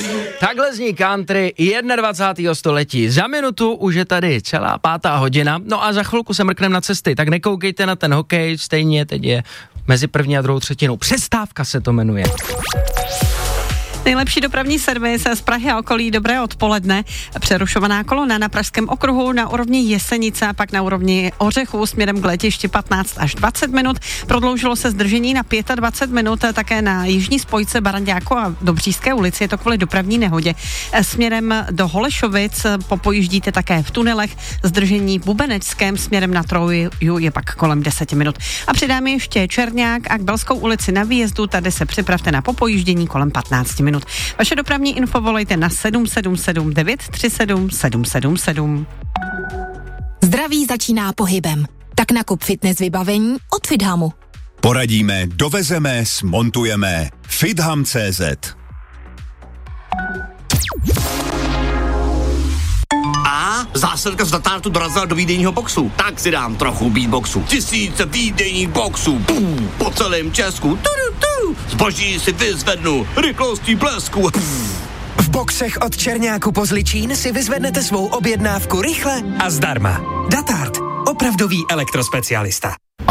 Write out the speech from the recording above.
Takhle zní country 21. století. Za minutu už je tady celá 5. hodina, no a za chvilku se mrkneme na cesty, tak nekoukejte na ten hokej, stejně teď je mezi první a druhou třetinou. Přestávka se to jmenuje. Nejlepší dopravní servis z Prahy a okolí, dobré odpoledne. Přerušovaná kolona na Pražském okruhu na úrovni Jesenice a pak na úrovni Ořechů směrem k letišti 15 až 20 minut. Prodloužilo se zdržení na 25 minut také na jižní spojce Baranďáku a Dobříšské ulici. Je to kvůli dopravní nehodě. Směrem do Holešovic popojíždíte také v tunelech. Zdržení v Bubeneckém směrem na Troju je pak kolem 10 minut. A přidáme ještě Černák a k Belskou ulici na výjezdu. Tady se připravte na popojíždění kolem 15 minut. Vaše dopravní info volejte na 777 937 777. Zdraví začíná pohybem. Tak nakup fitness vybavení od Fithamu. Poradíme, dovezeme, smontujeme. Fitham.cz. A zásilka z Datartu dorazila do výdejního boxu. Tak si dám trochu beatboxu. 1000 výdejních boxů. Po celém Česku. Zboží si vyzvednu rychlostí blesku. V boxech od Černáku po Zličín si vyzvednete svou objednávku rychle a zdarma. Datart. Opravdový elektrospecialista.